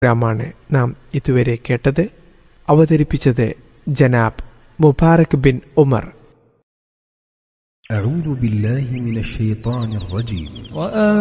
ാണ് നാം ഇതുവരെ കേട്ടത്. അവതരിപ്പിച്ചത് ജനാബ് മുബാറക് ബിൻ ഉമർ. أعوذ بالله من الشيطان الرجيم